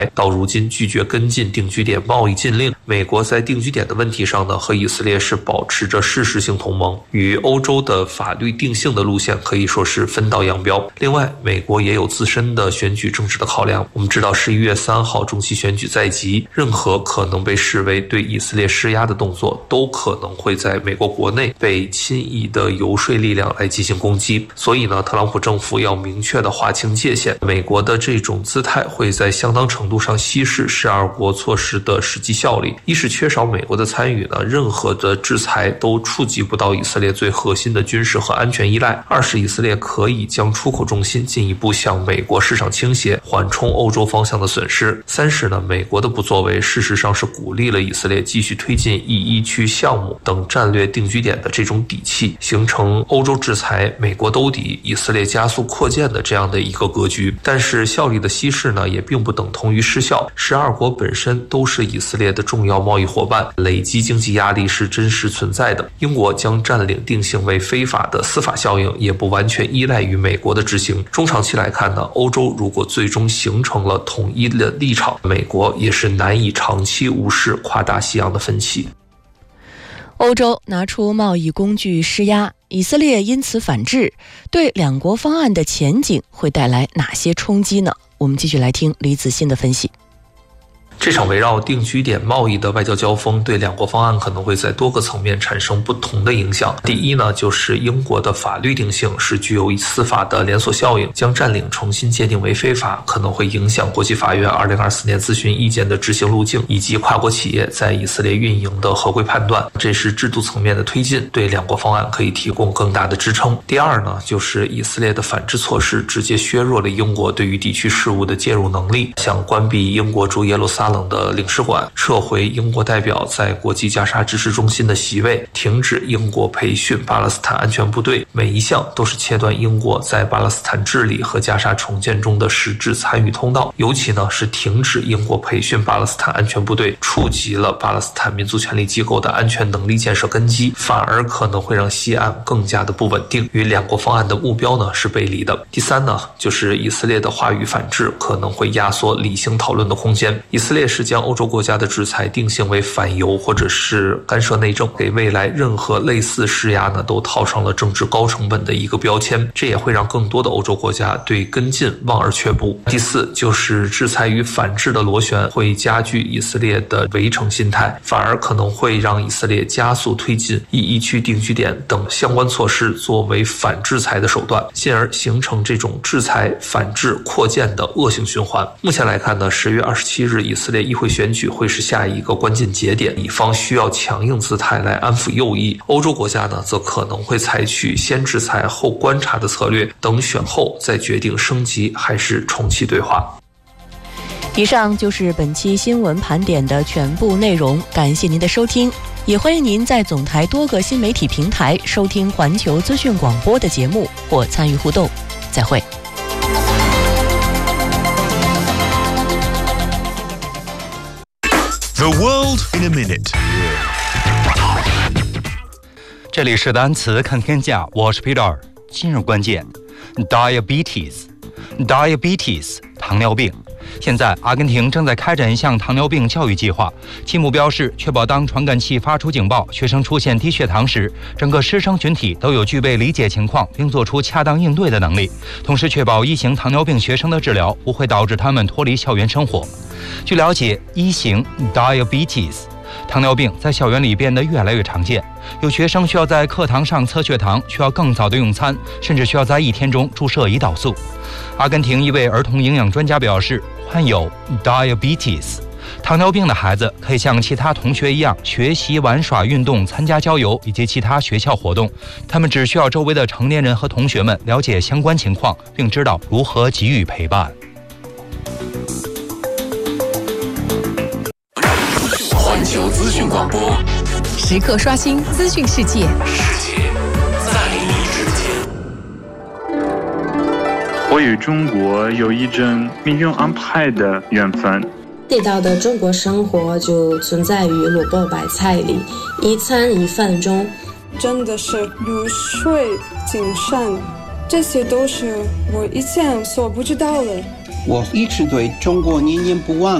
到如今拒绝跟进定居点贸易禁令。美国在定居点的问题上呢，和以色列是保持着事实性同盟，与欧洲的法律定性的路线可以说是分道扬镳。另外，美国也有自身的选举政治的考量。我们知道11月3号中期选举在即，任何可能被视为对以色列施压的动作，都可能会在美国国内被亲以的游说力量来进行攻击。所以呢，特朗普政府要明确的划清界限。美国的这种姿态会在相当程度上稀释12国措施的实际效力。一是缺少美国的参与呢，任何的制裁都触及不到以色列最核心的军事和安全依赖；二是以色列可以将出口重心进一步向美国市场倾斜，缓冲欧洲方向的损失；三是呢，美国的不作为事实上是鼓励了以色列继续推进E1区项目等战略定居点的这种底气，形成欧洲制裁美国兜底，以色列加速扩建的这样的一个格局。但是效力的稀释呢，也并不等同于失效。12国本身都是以色列的重要贸易伙伴，累积经济压力是真实存在的。英国将占领定性为非法的司法效应，也不完全依赖于美国的执行。中长期来看呢，欧洲如果最终形成了统一的立场，美国也是难以长期无视跨大西洋的分歧。 欧洲拿出贸易工具施压，以色列因此反制，对两国方案的前景会带来哪些冲击呢？我们继续来听李子欣的分析。 这场围绕定居点贸易的外交交锋，对两国方案可能会在多个层面产生不同的影响。第一呢，就是英国的法律定性是具有司法的连锁效应，将占领重新界定为非法，可能会影响国际法院2024年咨询意见的执行路径，以及跨国企业在以色列运营的合规判断。这是制度层面的推进，对两国方案可以提供更大的支撑。第二呢，就是以色列的反制措施直接削弱了英国对于地区事务的介入能力，像关闭英国驻耶路撒冷的领事馆，撤回英国代表在国际加沙支持中心的席位，停止英国培训巴勒斯坦安全部队，每一项都是切断英国在巴勒斯坦治理和加沙重建中的实质参与通道。尤其呢是停止英国培训巴勒斯坦安全部队，触及了巴勒斯坦民族权利机构的安全能力建设根基，反而可能会让西岸更加的不稳定，与两国方案的目标呢是背离的。第三呢，就是以色列的话语反制可能会压缩理性讨论的空间。以色列是将欧洲国家的制裁定性为反犹或者是干涉内政，给未来任何类似施压呢都套上了政治高成本的一个标签，这也会让更多的欧洲国家对跟进望而却步。第四，就是制裁与反制的螺旋会加剧以色列的围城心态，反而可能会让以色列加速推进E1区定居点等相关措施作为反制裁的手段，进而形成这种制裁反制扩建的恶性循环。目前来看呢，10月27日以色列议会选举会是下一个关键节点，以方需要强硬姿态来安抚右翼，欧洲国家呢则可能会采取先制裁后观察的策略，等选后再决定升级还是重启对话。 以上就是本期新闻盘点的全部内容，感谢您的收听，也欢迎您在总台多个新媒体平台收听环球资讯广播的节目或参与互动。再会。 The world in a minute。 这里是单词看天下，我是 Peter。 今日关键 Diabetes， 糖尿病。现在阿根廷正在开展一项糖尿病教育计划，其目标是确保当传感器发出警报，学生出现低血糖时，整个师生群体都有具备理解情况并做出恰当应对的能力，同时确保1型糖尿病学生的治疗不会导致他们脱离校园生活。据了解，1型 Diabetes糖尿病在校园里变得越来越常见，有学生需要在课堂上测血糖，需要更早的用餐，甚至需要在1天中注射胰岛素。阿根廷一位儿童营养专家表示，患有 Diabetes糖尿病的孩子可以像其他同学一样学习、玩耍、运动、参加郊游以及其他学校活动，他们只需要周围的成年人和同学们了解相关情况，并知道如何给予陪伴。 环球资讯广播， 时刻刷新资讯世界， 世界在你之间。 我与中国有一种命运安排的缘分。 地道的中国生活就存在于萝卜白菜里，一餐一饭中。 真的是如水精神，这些都是我以前所不知道的。 我一直对中国念念不忘。